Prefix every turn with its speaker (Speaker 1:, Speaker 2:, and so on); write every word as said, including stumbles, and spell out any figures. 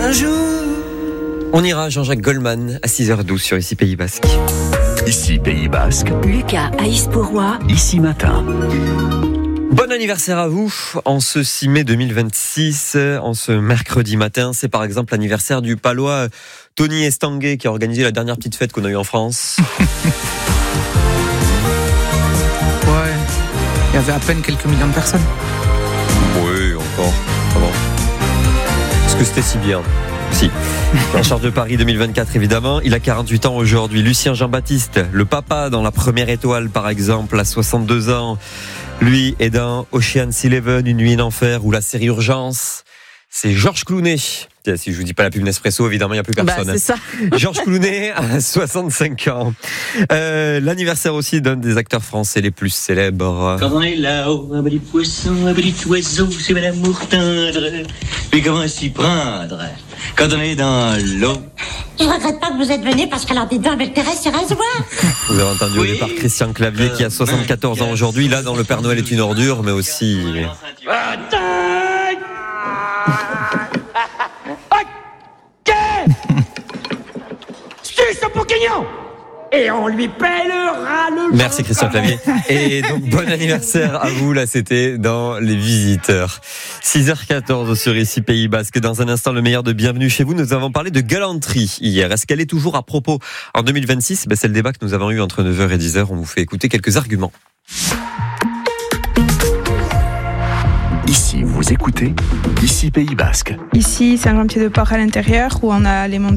Speaker 1: un jour.
Speaker 2: On ira à Jean-Jacques Goldman à six heures douze sur Ici Pays Basque.
Speaker 3: Ici Pays Basque.
Speaker 4: Lucas Aïs-Pourrois.
Speaker 3: Ici Matin.
Speaker 2: Bon anniversaire à vous, en ce six mai deux mille vingt-six, en ce mercredi matin. C'est par exemple l'anniversaire du Palois Tony Estanguet qui a organisé la dernière petite fête qu'on a eue en France.
Speaker 5: Ouais, il y avait à peine quelques millions de personnes.
Speaker 2: Oui, encore. Comment ? Est-ce que c'était si bien ? Si. En charge de Paris deux mille vingt-quatre, évidemment. Il a quarante-huit ans aujourd'hui. Lucien Jean-Baptiste, le papa dans La Première Étoile, par exemple, à soixante-deux ans. Lui est dans Ocean's Eleven, Une nuit en enfer, ou la série Urgence. C'est Georges Clooney. Si je vous dis pas la pub Nespresso, évidemment, il n'y a plus personne.
Speaker 6: Bah, c'est ça.
Speaker 2: Georges Clooney a soixante-cinq ans. Euh, l'anniversaire aussi d'un des acteurs français les plus célèbres.
Speaker 7: Quand on est là-haut, un petit poisson, un petit oiseau, c'est l'amour tendre. Mais comment s'y prendre quand on est dans l'eau?
Speaker 8: Je regrette pas que vous êtes venu parce qu'alors des dents avec Thérèse, c'est se voir.
Speaker 2: Vous avez entendu au départ Christian Clavier qui a soixante-quatorze ans aujourd'hui. Là, dans Le Père Noël est une ordure, mais aussi...
Speaker 9: Et on lui pèlera le...
Speaker 2: Merci Christian Clavier. Et donc bon anniversaire à vous, là c'était dans Les Visiteurs. six heures quatorze sur Ici Pays Basque. Dans un instant, le meilleur de Bienvenue chez vous. Nous avons parlé de galanterie hier. Est-ce qu'elle est toujours à propos en deux mille vingt-six? Ben, c'est le débat que nous avons eu entre neuf heures et dix heures. On vous fait écouter quelques arguments.
Speaker 3: Ici, vous écoutez Ici Pays Basque.
Speaker 10: Ici, c'est un grand pied de porc à l'intérieur où on a les montagnes